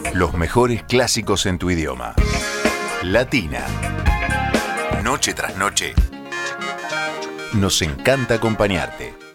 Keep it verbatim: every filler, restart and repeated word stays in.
Los mejores clásicos en tu idioma. Latina. Noche tras noche. Nos encanta acompañarte.